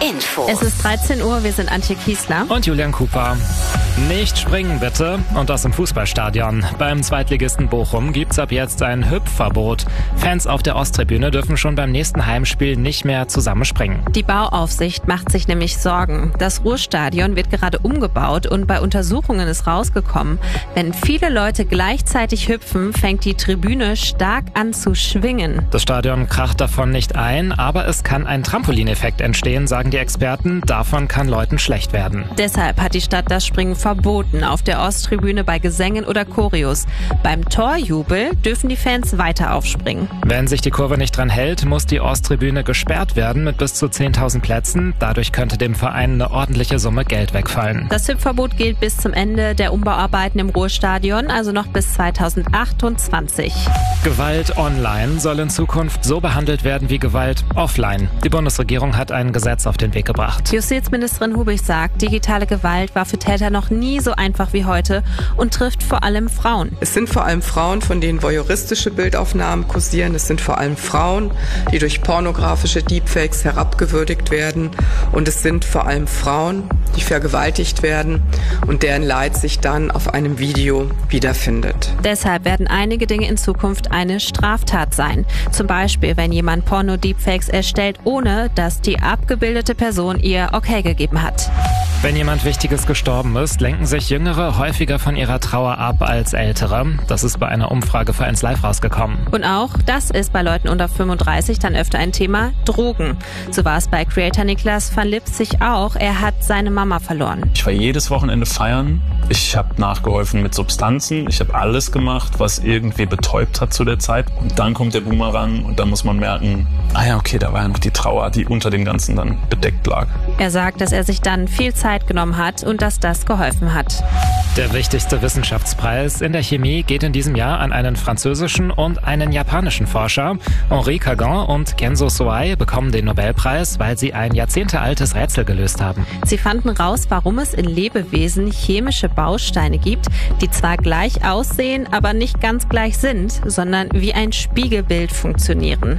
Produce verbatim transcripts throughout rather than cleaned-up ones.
Info. Es ist dreizehn Uhr, wir sind Antje Kiesler. Und Julian Cooper. Nicht springen bitte, und das im Fußballstadion. Beim Zweitligisten Bochum gibt's ab jetzt ein Hüpfverbot. Fans auf der Osttribüne dürfen schon beim nächsten Heimspiel nicht mehr zusammenspringen. Die Bauaufsicht macht sich nämlich Sorgen. Das Ruhrstadion wird gerade umgebaut und bei Untersuchungen ist rausgekommen, wenn viele Leute gleichzeitig hüpfen, fängt die Tribüne stark an zu schwingen. Das Stadion kracht davon nicht ein, aber es kann ein Trampolineffekt entstehen, sagen die Experten. Davon kann Leuten schlecht werden. Deshalb hat die Stadt das Springen verboten auf der Osttribüne bei Gesängen oder Choreos. Beim Torjubel dürfen die Fans weiter aufspringen. Wenn sich die Kurve nicht dran hält, muss die Osttribüne gesperrt werden mit bis zu zehntausend Plätzen. Dadurch könnte dem Verein eine ordentliche Summe Geld wegfallen. Das Hüpfverbot gilt bis zum Ende der Umbauarbeiten im Ruhrstadion, also noch bis zweitausendachtundzwanzig. Gewalt online soll in Zukunft so behandelt werden wie Gewalt offline. Die Bundesregierung hat ein Gesetz auf den Weg gebracht. Justizministerin Hubich sagt, digitale Gewalt war für Täter noch nie so einfach wie heute und trifft vor allem Frauen. Es sind vor allem Frauen, von denen voyeuristische Bildaufnahmen kursieren. Es sind vor allem Frauen, die durch pornografische Deepfakes herabgewürdigt werden. Und es sind vor allem Frauen, die vergewaltigt werden und deren Leid sich dann auf einem Video wiederfindet. Deshalb werden einige Dinge in Zukunft eine Straftat sein. Zum Beispiel, wenn jemand Porno-Deepfakes erstellt, ohne dass die abgebildete Person ihr Okay gegeben hat. Wenn jemand Wichtiges gestorben ist, lenken sich Jüngere häufiger von ihrer Trauer ab als Ältere. Das ist bei einer Umfrage für eins Live rausgekommen. Und auch das ist bei Leuten unter fünfunddreißig dann öfter ein Thema: Drogen. So war es bei Creator Niklas van Lipzig auch. Er hat seine Mama verloren. Ich war jedes Wochenende feiern. Ich habe nachgeholfen mit Substanzen. Ich habe alles gemacht, was irgendwie betäubt hat zu der Zeit. Und dann kommt der Boomerang und dann muss man merken, ah ja, okay, da war ja noch die Trauer, die unter dem Ganzen dann bedeckt lag. Er sagt, dass er sich dann viel Zeit genommen hat und dass das geholfen hat. Der wichtigste Wissenschaftspreis in der Chemie geht in diesem Jahr an einen französischen und einen japanischen Forscher. Henri Cagan und Kenzo Soai bekommen den Nobelpreis, weil sie ein jahrzehntealtes Rätsel gelöst haben. Sie fanden raus, warum es in Lebewesen chemische Bausteine gibt, die zwar gleich aussehen, aber nicht ganz gleich sind, sondern wie ein Spiegelbild funktionieren.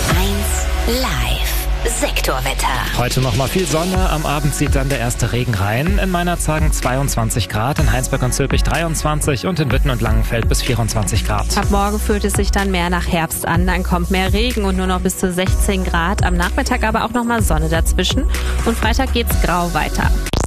eins Live. Sektorwetter. Heute noch mal viel Sonne, am Abend zieht dann der erste Regen rein. In Meinerzhagen zweiundzwanzig Grad, in Heinsberg und Zülpich dreiundzwanzig und in Witten und Langenfeld bis vierundzwanzig Grad. Ab morgen fühlt es sich dann mehr nach Herbst an, dann kommt mehr Regen und nur noch bis zu sechzehn Grad. Am Nachmittag aber auch noch mal Sonne dazwischen und Freitag geht's grau weiter.